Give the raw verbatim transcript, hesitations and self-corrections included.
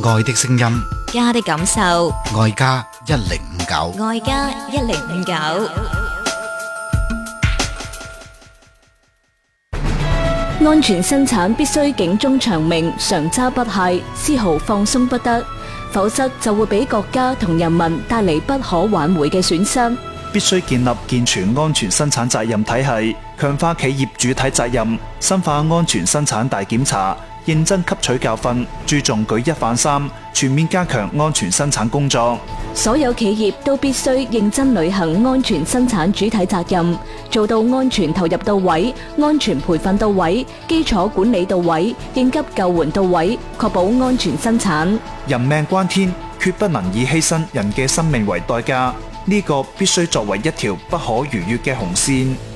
愛的聲音， 家的感受， 愛家一零五九， 愛家一零五九。 安全生產必須警鐘長鳴，常揸不懈，絲毫放鬆不得，否則就會俾國家同人民帶嚟不可挽回嘅損失。 必須建立健全安全生產責任體系，強化企業主體責任，深化安全生產大檢查，認真吸取教訓，注重舉一反三，全面加強安全生產工作。 所有企業都必須認真履行安全生產主體責任，做到安全投入到位、安全培訓到位、基礎管理到位、應急救援到位，確保安全生產。 人命關天，決不能以犧牲人嘅生命為代價，呢個必須作為一條不可逾越嘅紅線。